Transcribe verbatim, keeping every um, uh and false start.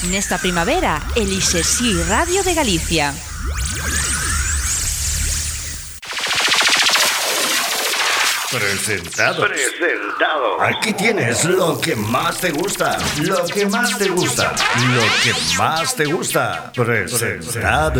Nesta primavera, elixe Si Radio de Galicia. Presentado. Presentado. Aquí tienes lo que más te gusta. Lo que más te gusta. Lo que más te gusta. Presentado.